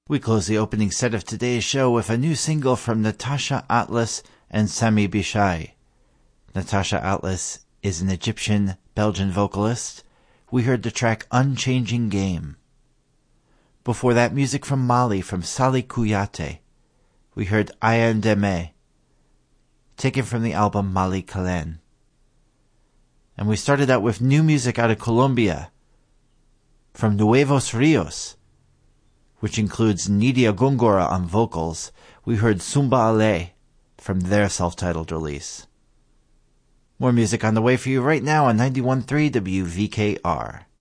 We close the opening set of today's show with a new single from Natasha Atlas and Sami Bishai. Natasha Atlas is an Egyptian-Belgian vocalist. We heard the track Unchanging Game. Before that, music from Mali from Sali Kouyaté. We heard Ayan Deme, taken from the album Mali Kalen. And we started out with new music out of Colombia from Nuevos Rios, which includes Nidia Gongora on vocals. We heard Sumba Ale from their self-titled release. More music on the way for you right now on 91.3 WVKR.